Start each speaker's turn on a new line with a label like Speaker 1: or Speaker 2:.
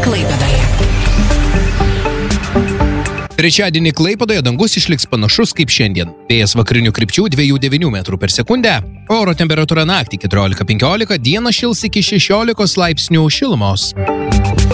Speaker 1: Klaipėdoje.
Speaker 2: Trečiadienį Klaipėdoje dangus išliks panašus kaip šiandien. Vėjas vakarinių krypčių 2,9 metrų per sekundę. Oro temperatūra naktį 14-15, dieną šils iki 16 laipsnių šilumos.